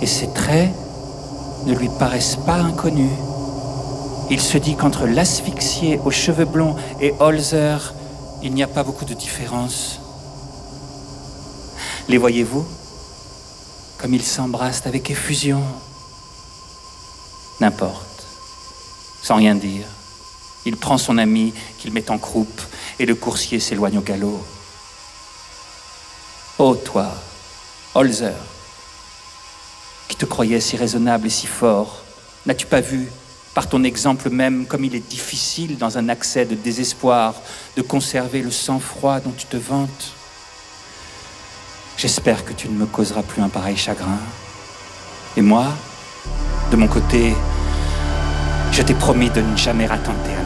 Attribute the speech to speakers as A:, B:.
A: et ses traits ne lui paraissent pas inconnus. Il se dit qu'entre l'asphyxié aux cheveux blonds et Holzer, il n'y a pas beaucoup de différence. Les voyez-vous? Comme ils s'embrassent avec effusion. N'importe. Sans rien dire, il prend son ami qu'il met en croupe et le coursier s'éloigne au galop. Oh toi, Holzer, qui te croyais si raisonnable et si fort, n'as-tu pas vu, par ton exemple même, comme il est difficile dans un accès de désespoir de conserver le sang-froid dont tu te vantes? J'espère que tu ne me causeras plus un pareil chagrin. Et moi, de mon côté, je t'ai promis de ne jamais rattenter à